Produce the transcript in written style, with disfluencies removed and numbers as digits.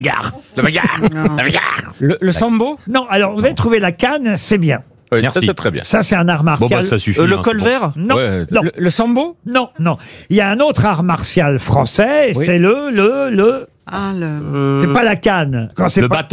bagarre. La bagarre. La bagarre. Le sambo? Non, alors vous avez trouvé la canne, c'est bien. Oui, ça Merci. c'est très bien. Ça, c'est un art Bon, martial. bah, ça suffit. Le hein, col c'est bon. vert? Non, Ouais, non, Le sambo? non, non. Il y a un autre art martial français, et Oui. c'est le... Ah, le... C'est pas la canne. Quand c'est Le pas, bâton.